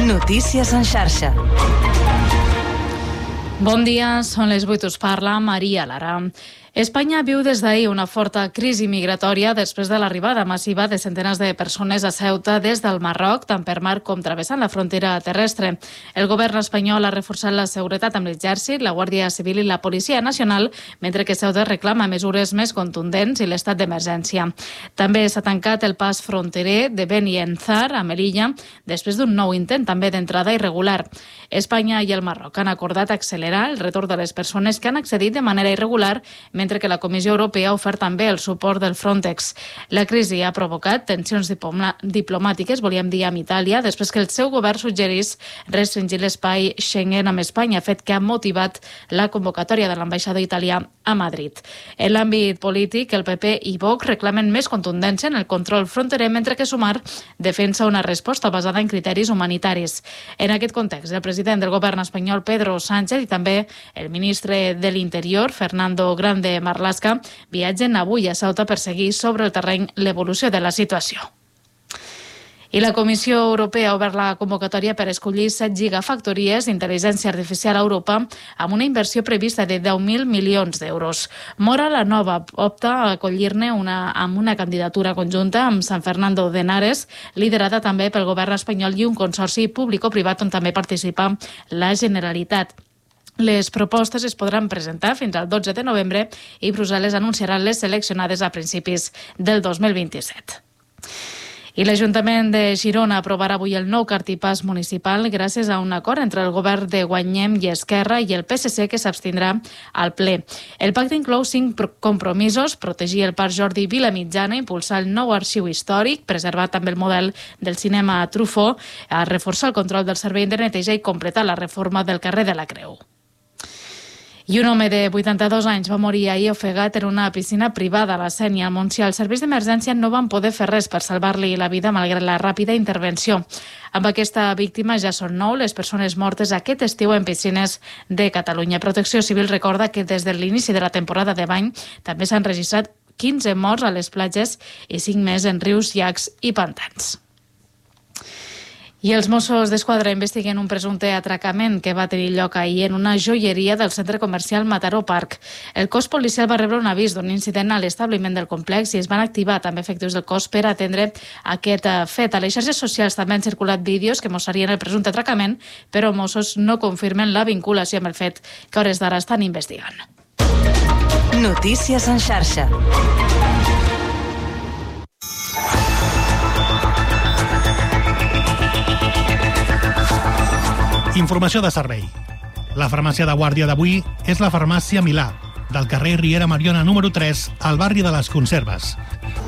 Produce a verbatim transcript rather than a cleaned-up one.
Notícies en xarxa. Bon dia, són les vuit, us parla Maria Lara. Espanya viu des d'ahir una forta crisi migratòria després de l'arribada massiva de centenars de persones a Ceuta des del Marroc, tant per mar com travessant la frontera terrestre. El govern espanyol ha reforçat la seguretat amb l'exèrcit, la Guàrdia Civil i la Policia Nacional, mentre que Ceuta reclama mesures més contundents i l'estat d'emergència. També s'ha tancat el pas fronterer de Beni Enzar a Melilla, després d'un nou intent també d'entrada irregular. Espanya i el Marroc han acordat accelerar el retorn de les persones que han accedit de manera irregular, mentre que la Comissió Europea ha ofert també el suport del Frontex. La crisi ha provocat tensions diplomàtiques, volíem dir, amb Itàlia, després que el seu govern suggerís restringir l'espai Schengen amb Espanya, fet que ha motivat la convocatòria de l'ambaixador italià a Madrid. En l'àmbit polític, el P P i Vox reclamen més contundència en el control fronterer, mentre que Sumar defensa una resposta basada en criteris humanitaris. En aquest context, el president del govern espanyol, Pedro Sánchez, i també el ministre de l'Interior, Fernando Grande Marlaska, viatgen avui a Ceuta per seguir sobre el terreny l'evolució de la situació. I la Comissió Europea ha obert la convocatòria per escollir set gigafactories d'intel·ligència artificial a Europa amb una inversió prevista de deu mil milions d'euros. Mora la Nova opta a acollir-ne una, amb una candidatura conjunta amb San Fernando de Henares, liderada també pel govern espanyol i un consorci público-privat on també participa la Generalitat. Les propostes es podran presentar fins al dotze de novembre i Brussel·les anunciarà les seleccionades a principis del dos mil vint-i-set. I l'Ajuntament de Girona aprovarà avui el nou cartipàs municipal gràcies a un acord entre el govern de Guanyem i Esquerra i el P S C, que s'abstindrà al ple. El pacte inclou cinc compromisos: protegir el Parc Jordi Vilamitjana, impulsar el nou arxiu històric, preservar també el model del cinema Truffaut, reforçar el control del servei de neteja i completar la reforma del carrer de la Creu. I un home de vuitanta-dos anys va morir ahir ofegat en una piscina privada a la Sénia, al Montsià. Els serveis d'emergència no van poder fer res per salvar-li la vida malgrat la ràpida intervenció. Amb aquesta víctima ja són nou les persones mortes aquest estiu en piscines de Catalunya. Protecció Civil recorda que des de l'inici de la temporada de bany també s'han registrat quinze morts a les platges i cinc més en rius, llacs i pantans. I els Mossos d'Esquadra investiguen un presumpte atracament que va tenir lloc ahir en una joieria del centre comercial Mataró Park. El cos policial va rebre un avís d'un incident a l'establiment del complex i es van activar també efectius del cos per atendre aquest fet. A les xarxes socials també han circulat vídeos que mostrarien el presumpte atracament, però Mossos no confirmen la vinculació amb el fet que a hores d'ara estan investigant. Notícies en xarxa. Informació de servei. La farmàcia de guàrdia d'avui és la farmàcia Milà, del carrer Riera Mariona número tres, al barri de les Conserves.